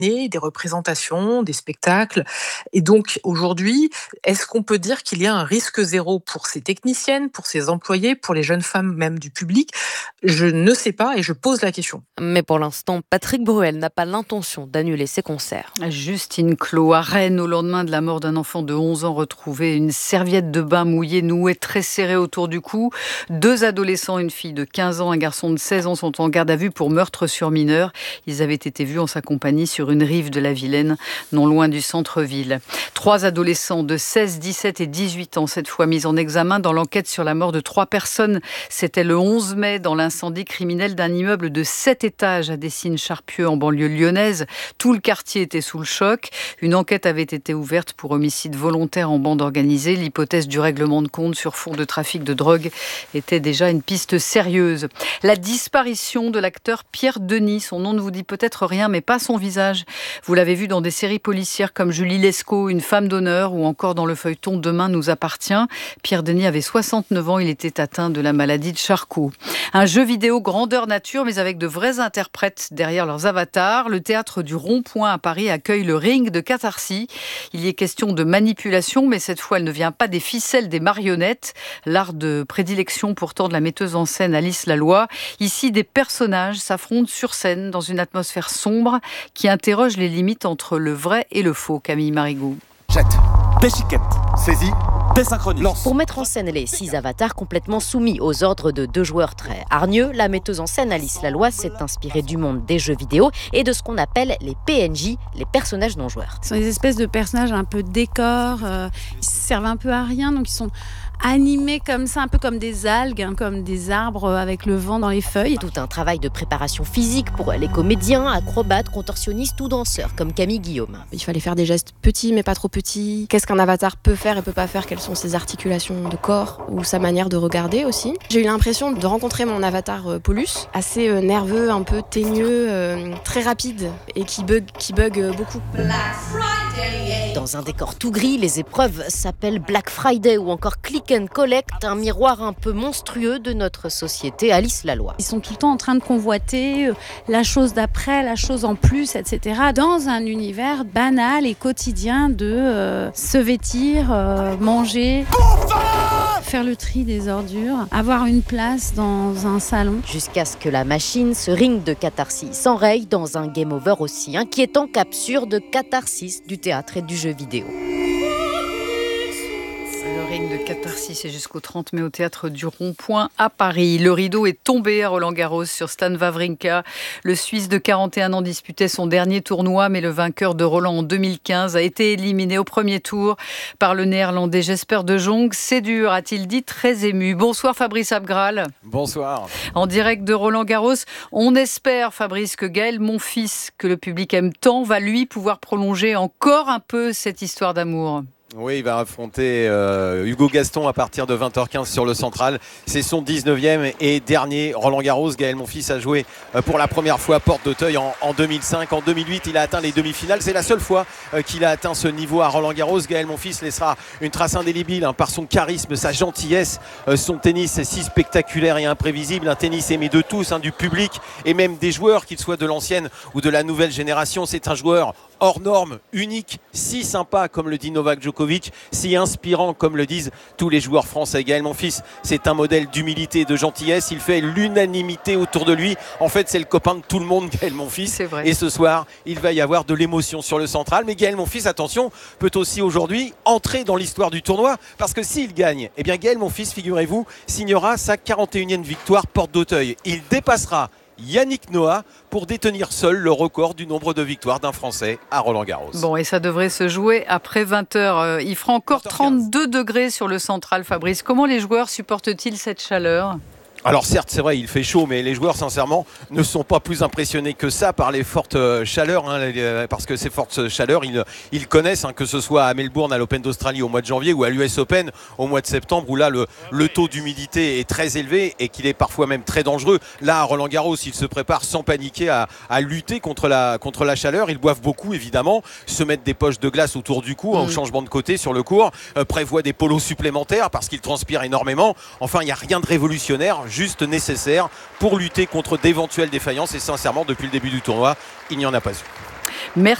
des représentations, des spectacles. Et donc aujourd'hui, est-ce qu'on peut dire qu'il y a un risque zéro pour ces techniciennes, pour ces employés, pour les jeunes femmes même du public? Je ne sais pas et je pose la question. Mais pour l'instant, Patrick Bruel n'a pas l'intention d'annuler ses concerts. Justine Clos à Rennes, au lendemain de la mort d'un enfant de 11 ans retrouvé une serviette de bain mouillée nouée très serrée autour du cou. 2 adolescents, une fille de 15 ans, un garçon de 16 ans sont en garde à vue pour meurtre sur mineur. Ils avaient été vus en sa compagnie sur une rive de la Vilaine, non loin du centre-ville. 3 adolescents de 16, 17 et 18 ans, cette fois mis en examen dans l'enquête sur la mort de 3 personnes. C'était le 11 mai dans l'incendie criminel d'un immeuble de 7 étages à Dessines-Charpieu en banlieue lyonnaise. Tout le quartier était sous le choc. Une enquête avait été ouverte pour homicide volontaire en bande organisée. L'hypothèse du règlement de compte sur fond de trafic de drogue était déjà une piste sérieuse. La disparition de l'acteur Pierre Denis. Son nom ne vous dit peut-être rien, mais pas son visage. Vous l'avez vu dans des séries policières comme Julie Lescaut, Une femme d'honneur, ou encore dans le feuilleton Demain nous appartient. Pierre Denis avait 69 ans. Il était atteint de la maladie de Charcot. Un jeu vidéo grandeur nature, mais avec de vrais interprètes derrière leurs avatars. Le théâtre du Rond-Point à Paris accueille le Ring de Catharsis. Il y est question de manipulation, mais cette fois, elle ne vient pas des ficelles des marionnettes. L'art de prédilection pourtant de la metteuse en scène Alice Laloy. Ici, des personnages s'affrontent sur scène dans une atmosphère sombre qui interroge les limites entre le vrai et le faux. Camille Marigot. Jette, déchiquette, saisis, désynchronise, lance. Pour mettre en scène les 6 avatars complètement soumis aux ordres de 2 joueurs très hargneux, la metteuse en scène Alice Laloy s'est inspirée du monde des jeux vidéo et de ce qu'on appelle les PNJ, les personnages non joueurs. Ce sont des espèces de personnages un peu décors, ils servent un peu à rien, donc ils sont animés comme ça, un peu comme des algues, comme des arbres avec le vent dans les feuilles. Tout un travail de préparation physique pour les comédiens, acrobates, contorsionnistes ou danseurs, comme Camille Guillaume. Il fallait faire des gestes petits mais pas trop petits. Qu'est-ce qu'un avatar peut faire et peut pas faire? Quelles sont ses articulations de corps ou sa manière de regarder aussi? J'ai eu l'impression de rencontrer mon avatar Paulus, assez nerveux, un peu teigneux, très rapide et qui bug beaucoup. Dans un décor tout gris, les épreuves s'appellent Black Friday ou encore Click and Collect, un miroir un peu monstrueux de notre société, Alice Laloy. Ils sont tout le temps en train de convoiter la chose d'après, la chose en plus, etc. Dans un univers banal et quotidien de se vêtir, manger, faire le tri des ordures, avoir une place dans un salon. Jusqu'à ce que la machine, ce Ring de Catharsis, s'enraye dans un game over aussi inquiétant qu'absurde, catharsis du théâtre et du jeu vidéo. Le Ring de Catharsis est jusqu'au 30 mai au théâtre du Rond-Point à Paris. Le rideau est tombé à Roland-Garros sur Stan Wawrinka. Le Suisse de 41 ans disputait son dernier tournoi, mais le vainqueur de Roland en 2015 a été éliminé au premier tour par le Néerlandais Jesper de Jong. C'est dur, a-t-il dit, très ému. Bonsoir Fabrice Abgral. Bonsoir. En direct de Roland-Garros, on espère, Fabrice, que Gaël Monfils, que le public aime tant, va lui pouvoir prolonger encore un peu cette histoire d'amour. Oui, il va affronter Hugo Gaston à partir de 20h15 sur le Central. C'est son 19e et dernier Roland-Garros. Gaël Monfils a joué pour la première fois à Porte d'Auteuil en 2005. En 2008, il a atteint les demi-finales. C'est la seule fois qu'il a atteint ce niveau à Roland-Garros. Gaël Monfils laissera une trace indélébile par son charisme, sa gentillesse. Son tennis est si spectaculaire et imprévisible. Un tennis aimé de tous, du public et même des joueurs, qu'ils soient de l'ancienne ou de la nouvelle génération. C'est un joueur hors norme, unique, si sympa comme le dit Novak Djokovic, si inspirant comme le disent tous les joueurs français. Gaël Monfils, c'est un modèle d'humilité et de gentillesse. Il fait l'unanimité autour de lui. En fait, c'est le copain de tout le monde, Gaël Monfils. C'est vrai. Et ce soir, il va y avoir de l'émotion sur le Central. Mais Gaël Monfils, attention, peut aussi aujourd'hui entrer dans l'histoire du tournoi. Parce que s'il gagne, eh bien Gaël Monfils, figurez-vous, signera sa 41e victoire Porte d'Auteuil. Il dépassera Yannick Noah pour détenir seul le record du nombre de victoires d'un Français à Roland-Garros. Bon, et ça devrait se jouer après 20h. Il fera encore 32 degrés sur le Central, Fabrice. Comment les joueurs supportent-ils cette chaleur ? Alors certes, c'est vrai, il fait chaud, mais les joueurs, sincèrement, ne sont pas plus impressionnés que ça par les fortes chaleurs, parce que ces fortes chaleurs, ils connaissent, que ce soit à Melbourne, à l'Open d'Australie au mois de janvier ou à l'US Open au mois de septembre, où là, le taux d'humidité est très élevé et qu'il est parfois même très dangereux. Là, à Roland-Garros, ils se préparent sans paniquer à lutter contre la chaleur. Ils boivent beaucoup, évidemment, se mettent des poches de glace autour du cou, au changement de côté sur le court, prévoient des polos supplémentaires parce qu'ils transpirent énormément. Enfin, il n'y a rien de révolutionnaire, juste nécessaire pour lutter contre d'éventuelles défaillances, et sincèrement depuis le début du tournoi il n'y en a pas eu. Merci.